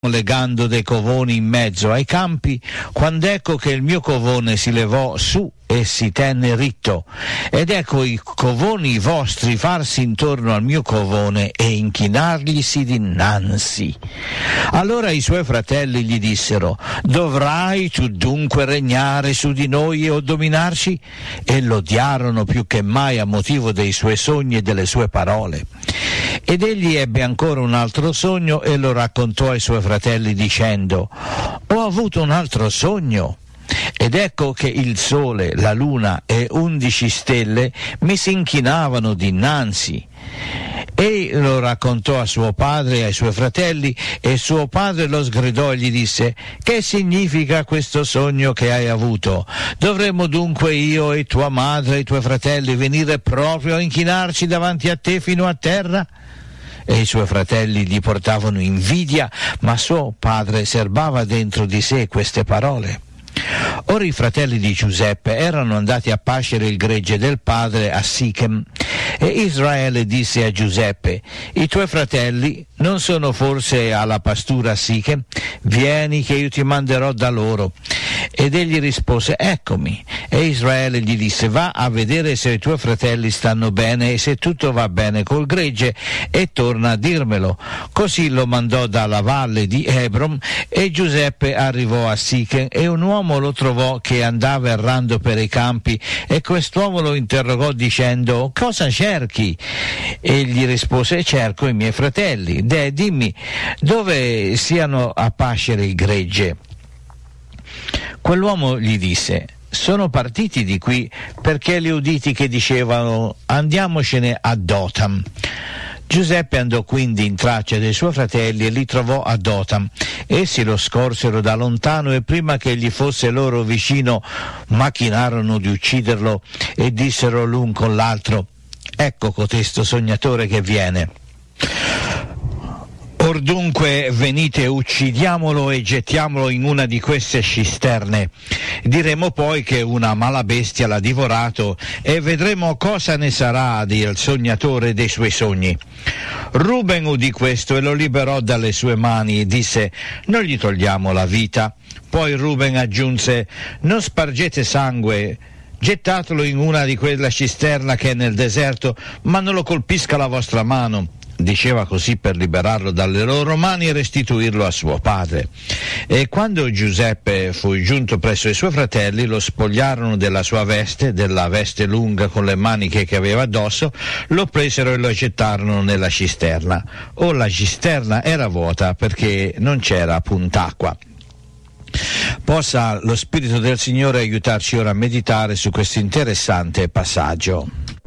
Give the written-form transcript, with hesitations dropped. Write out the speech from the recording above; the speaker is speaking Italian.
legando dei covoni in mezzo ai campi, quando ecco che il mio covone si levò su e si tenne ritto, ed ecco i covoni vostri farsi intorno al mio covone e inchinarglisi dinanzi. Allora i suoi fratelli gli dissero: dovrai tu dunque regnare su di noi o dominarci? E lo odiarono più che mai a motivo dei suoi sogni e delle sue parole. Ed egli ebbe ancora un altro sogno e lo raccontò ai suoi fratelli dicendo: ho avuto un altro sogno, ed ecco che il sole, la luna e 11 stelle mi si inchinavano dinanzi. E lo raccontò a suo padre e ai suoi fratelli, e suo padre lo sgridò e gli disse: che significa questo sogno che hai avuto? Dovremmo dunque io e tua madre e i tuoi fratelli venire proprio a inchinarci davanti a te fino a terra? E i suoi fratelli gli portavano invidia, ma suo padre serbava dentro di sé queste parole. Ora i fratelli di Giuseppe erano andati a pascere il gregge del padre a Sichem, e Israele disse a Giuseppe: i tuoi fratelli non sono forse alla pastura a Sichem? Vieni che io ti manderò da loro. Ed egli rispose: eccomi. E Israele gli disse: va a vedere se i tuoi fratelli stanno bene e se tutto va bene col gregge, e torna a dirmelo. Così lo mandò dalla valle di Hebron, e Giuseppe arrivò a Sichem, e un uomo lo trovò che andava errando per i campi, e quest'uomo lo interrogò dicendo: cosa cerchi? E gli rispose: cerco i miei fratelli. Dimmi dove siano a pascere il gregge. Quell'uomo gli disse: sono partiti di qui perché li uditi che dicevano: andiamocene a Dotam. Giuseppe andò quindi in traccia dei suoi fratelli e li trovò a Dotam. Essi lo scorsero da lontano, e prima che gli fosse loro vicino macchinarono di ucciderlo, e dissero l'un con l'altro: ecco cotesto sognatore che viene. Or dunque venite, uccidiamolo e gettiamolo in una di queste cisterne. Diremo poi che una mala bestia l'ha divorato, e vedremo cosa ne sarà del sognatore dei suoi sogni. Ruben udì questo e lo liberò dalle sue mani e disse: non gli togliamo la vita. Poi Ruben aggiunse: non spargete sangue, gettatelo in una di quella cisterna che è nel deserto, ma non lo colpisca la vostra mano. Diceva così per liberarlo dalle loro mani e restituirlo a suo padre. E quando Giuseppe fu giunto presso i suoi fratelli, lo spogliarono della sua veste, della veste lunga con le maniche che aveva addosso, lo presero e lo gettarono nella cisterna. La cisterna era vuota perché non c'era punt'acqua. Possa lo Spirito del Signore aiutarci ora a meditare su questo interessante passaggio.